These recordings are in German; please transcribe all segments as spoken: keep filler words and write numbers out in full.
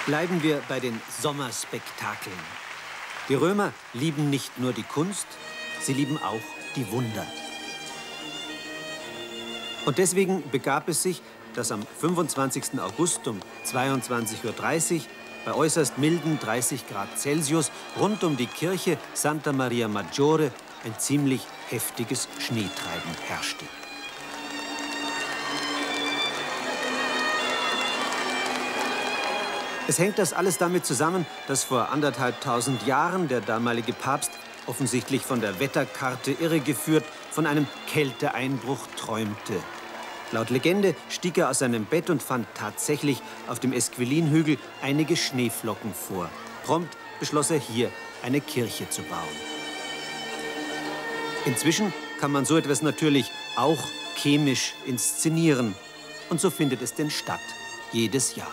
Bleiben wir bei den Sommerspektakeln. Die Römer lieben nicht nur die Kunst, sie lieben auch die Wunder. Und deswegen begab es sich, dass am fünfundzwanzigsten August um zweiundzwanzig Uhr dreißig bei äußerst milden dreißig Grad Celsius rund um die Kirche Santa Maria Maggiore ein ziemlich heftiges Schneetreiben herrschte. Es hängt das alles damit zusammen, dass vor anderthalbtausend Jahren der damalige Papst, offensichtlich von der Wetterkarte irregeführt, von einem Kälteeinbruch träumte. Laut Legende stieg er aus seinem Bett und fand tatsächlich auf dem Esquilinhügel einige Schneeflocken vor. Prompt beschloss er, hier eine Kirche zu bauen. Inzwischen kann man so etwas natürlich auch chemisch inszenieren. Und so findet es denn statt, jedes Jahr.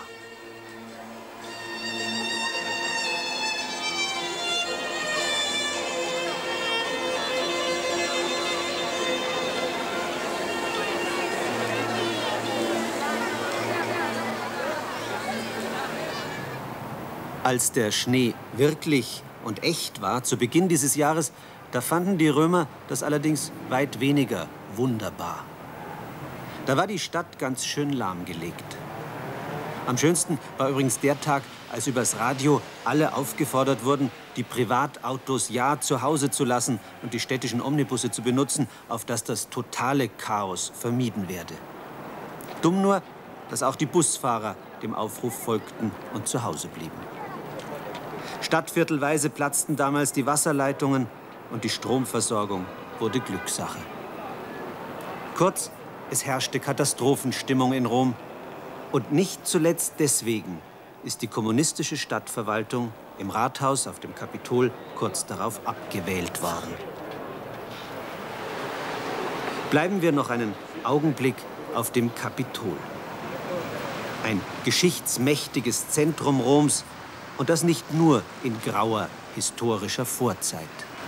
Als der Schnee wirklich und echt war, zu Beginn dieses Jahres, da fanden die Römer das allerdings weit weniger wunderbar. Da war die Stadt ganz schön lahmgelegt. Am schönsten war übrigens der Tag, als übers Radio alle aufgefordert wurden, die Privatautos ja zu Hause zu lassen und die städtischen Omnibusse zu benutzen, auf dass das totale Chaos vermieden werde. Dumm nur, dass auch die Busfahrer dem Aufruf folgten und zu Hause blieben. Stadtviertelweise platzten damals die Wasserleitungen und die Stromversorgung wurde Glückssache. Kurz, es herrschte Katastrophenstimmung in Rom. Und nicht zuletzt deswegen ist die kommunistische Stadtverwaltung im Rathaus auf dem Kapitol kurz darauf abgewählt worden. Bleiben wir noch einen Augenblick auf dem Kapitol. Ein geschichtsmächtiges Zentrum Roms, und das nicht nur in grauer historischer Vorzeit.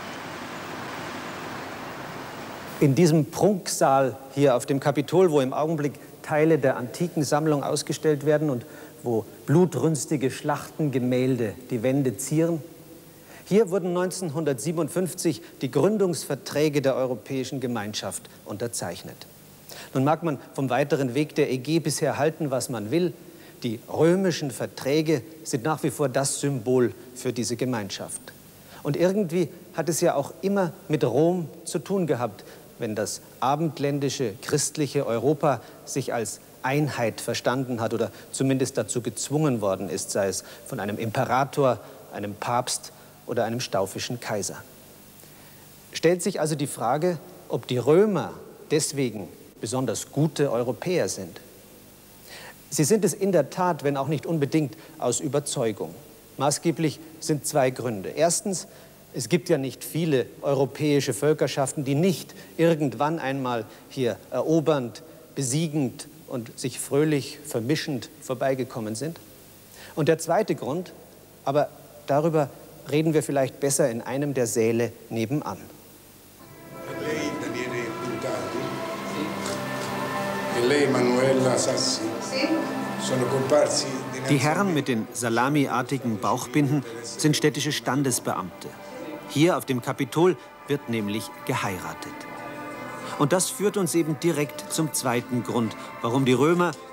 In diesem Prunksaal hier auf dem Kapitol, wo im Augenblick Teile der antiken Sammlung ausgestellt werden und wo blutrünstige Schlachtengemälde die Wände zieren, hier wurden neunzehnhundertsiebenundfünfzig die Gründungsverträge der Europäischen Gemeinschaft unterzeichnet. Nun mag man vom weiteren Weg der E G bisher halten, was man will. Die römischen Verträge sind nach wie vor das Symbol für diese Gemeinschaft. Und irgendwie hat es ja auch immer mit Rom zu tun gehabt, wenn das abendländische christliche Europa sich als Einheit verstanden hat oder zumindest dazu gezwungen worden ist, sei es von einem Imperator, einem Papst oder einem staufischen Kaiser. Stellt sich also die Frage, ob die Römer deswegen besonders gute Europäer sind. Sie sind es in der Tat, wenn auch nicht unbedingt aus Überzeugung. Maßgeblich sind zwei Gründe. Erstens, es gibt ja nicht viele europäische Völkerschaften, die nicht irgendwann einmal hier erobernd, besiegend und sich fröhlich vermischend vorbeigekommen sind. Und der zweite Grund, aber darüber reden wir vielleicht besser in einem der Säle nebenan. Die Herren mit den salamiartigen Bauchbinden sind städtische Standesbeamte. Hier auf dem Kapitol wird nämlich geheiratet. Und das führt uns eben direkt zum zweiten Grund, warum die Römer